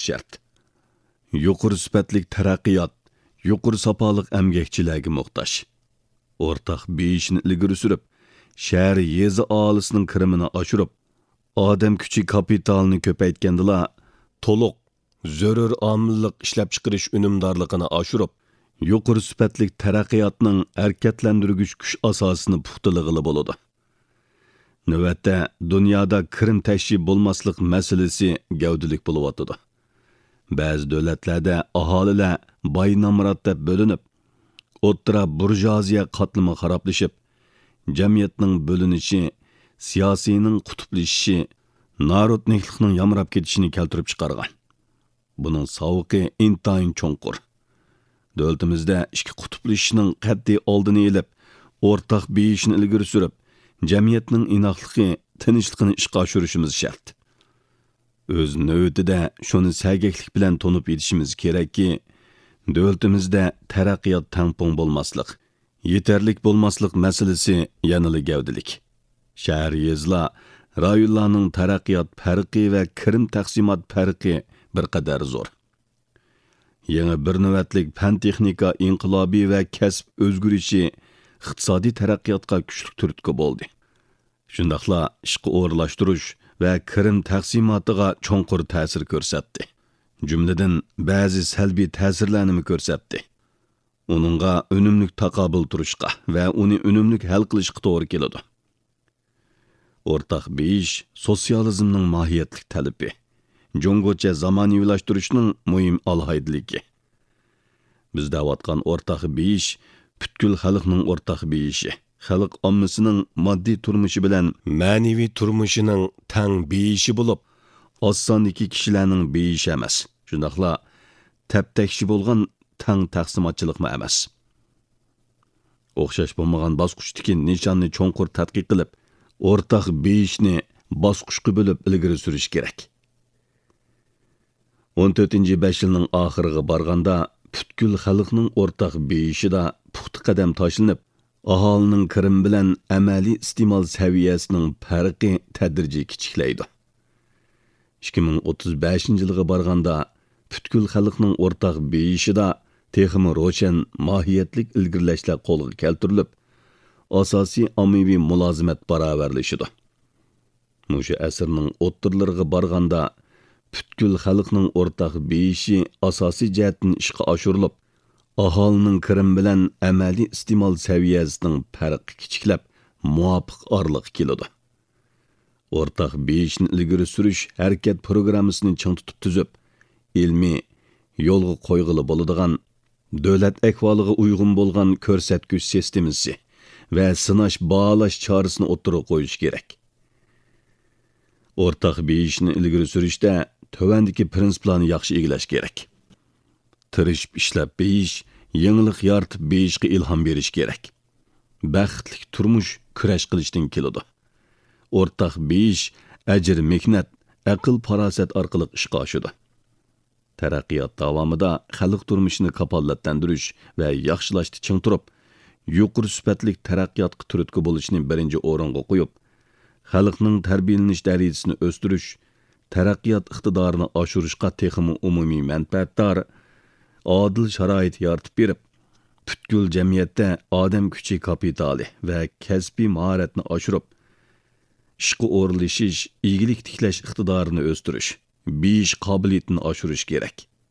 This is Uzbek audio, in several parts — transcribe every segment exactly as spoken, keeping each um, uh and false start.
şart. Yuqori sifatlik taraqqiyot, yuqori sopaliq emgekçilerge muhtaç. Ortaq beyişini ilgiri sürüp, şəhər yezi ahalisining kirimini aşırıp, odam kuchi kapitalini ko'paytgandila, to'liq zarur omillik ishlab chiqarish unumdorligini oshirib, yuqori sifatlik taraqqiyotning harakatlantirgich kuch asosini puxtalig'ili bo'ladi. Navbatda dunyoda kirim tashib bo'lmaslik masalasi gavdilik bo'lyotdi. Ba'zi davlatlarda aholilar boy nomrod deb bo'linib, o'ttira burjuaziya qatlami xaroblashib, jamiyatning bo'linishi, siyosiyning qutblashishi, narodniklikning yamrab ketishini keltirib chiqargan. Buning savuqi intayin cho'nqur. Davlatimizda ikki qutblashishning qat'iy oldini olib, o'rtaq beyishni ilgari surib, jamiyatning inoqligi, tinchligini ishga oshirishimiz shart. O'z navbatida shuni sagaklik bilan to'nib yetishimiz kerakki, davlatimizda taraqqiyot tampon bo'lmaslik, yetarlik bo'lmaslik masalasi yanada gavdilik. Shahar yezlar, rayonlarning taraqqiyot farqi va kirim taqsimot farqi bir qadar zo'r. Yangi bir navbatlik fan texnika inqilobi va kasb o'zgarishi iqtisodiy taraqqiyotga kuchli turtki bo'ldi. Shundaqla ishqi o'rlashtirish va kirim taqsimotiga cho'nqur ta'sir ko'rsatdi. Jumladan ba'zi salbiy ta'sirlarni ko'rsatdi. Uningga unumlik taqobil turishga va uni unumlik hal qilishga to'g'ri keladi. O'rtaq beyish sotsializmning mohiyatlik talabi. Jungocha zamoniyylashtirishning muhim alohidligi. Biz davatgan o'rtaq beyish butkul xalqning o'rtaq beyishi. Xalq ommasining moddiy turmushi bilan ma'naviy turmushining tang beyishi bo'lib, osondagi kishilarning beyishi emas. Shundaqla taptakshi bo'lgan tang taqsimotchilikmi emas. O'xshash bo'lmagan bosqichdagi nishonni cho'nqur tadqiq qilib, o'rtaq beyishni bosqichga bo'lib ilgari surish kerak. o'n to'rtinchi besh yilning oxiriga borganda butkul xalqning o'rtaq beyishida puxta qadam tashlanib, aholining kirim bilan amaliy iste'mol saviyasining farqi tadrijiy kichiklaydi. ikki ming o'ttiz beshinchi yilga borganda butkul xalqning o'rtaq beyishida texmi ro'shan mohiyatlik ilgirlashlar qo'lga keltirilib, asosiy ommaviy mulozimat barobarlashidi. Mushu asrning o'ttirlariga borganda butkul xalqning o'rtaq beyishi asosiy jihatdan ishga oshirilib, aholining kirim bilan amaliy iste'mol saviyasining farqi kichiklab, muvofiq orliq keladi. O'rtaq beyishni ilgari surish harakat programmasini ching tutib tuzib, ilmiy yo'lga qo'yg'ili bo'ladigan, davlat ahvoliga uyg'un bo'lgan ko'rsatgich sistemasi va sinash baholash chorasini o'ttirib qo'yish kerak. O'rtaq beyishni ilgari surishda tövəndiki prinsiplarni yaxshi egilash kerak. Tirishib ishlab beyish, yangilik yaratib beyishga ilhom berish kerak. Baxtli turmush kurash qilishdan keladi. O'rtaq beyish, ajr, mehnat, aql, farosat orqali ishga oshadi. Taraqqiyot davomida xalq turmushini kafollatlantirish va yaxshilashni ching turib, yuqori sifatlik taraqqiyotga turtki bo'lishni birinchi o'ringa qo'yib, xalqning tarbiyalanish darajasini o'stirish, taraqqiyot iqtidorini oshirishga texmi umumiy manfaatdor, adil sharoit yaratib berib, butkul jamiyatda odam kuchi kapitali va kasbiy mahoratni oshirib, ishga o'rlashish, igilik tiklash iqtidorini o'stirish, beyish qobiliyatini oshirish kerak.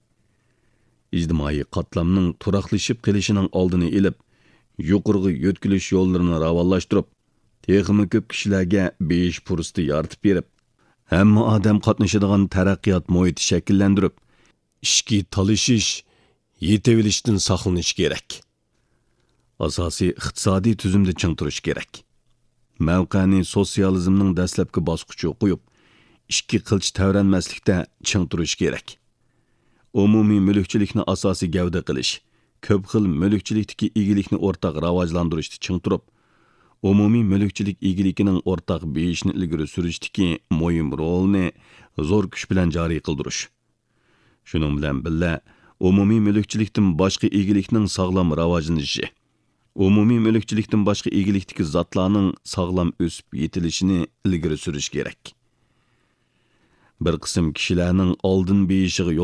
Ijtimoiy qatlamning turaqlashib kelishining oldini olib, yuqorgi yo'tkilish yo'llarini ravonlashtirib, texmi ko'p kishilarga beyish fursati yaratib berib, hamma odam qatnashadigan taraqqiyot muhiti shakllantirib, ishki talashish, yetavilishdan saqlanish kerak. Asosiy iqtisodiy tuzumda ching turish kerak. Mavqani sotsializmning dastlabki bosqichi qo'yib, ikki qilch tavranmaslikda ching turish kerak. Umumiy mulkchilikni asosiy gavda qilish, ko'p xil mulkchilikdagi egilikni o'rtaq rivojlantirishda ching turib, umumiy mulkchilik egiligining o'rtaq beyishni ilgari surishdagi muhim rolni zo'r kuch bilan joriy qildirish. Shuning bilan birga umumiy mulkchilikdan boshqa egilikning sog'lom rivojlanishi, umumiy mulkchilikdan boshqa egilikdagi zotlarning sog'lom o'sib yetilishini ilgari surish kerak. Bir qism kishilarning oldin beyishiga